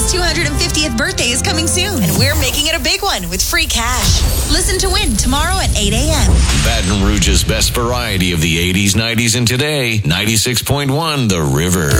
River's 250th birthday is coming soon, and we're making it a big one with free cash. Listen to win tomorrow at 8 a.m. Baton Rouge's best variety of the 80s, 90s, and today. 96.1 The River.